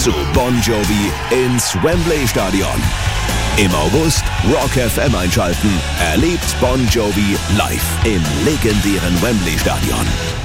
zu Bon Jovi ins Wembley Stadion. Im August Rock FM einschalten. Erlebt Bon Jovi live im legendären Wembley Stadion.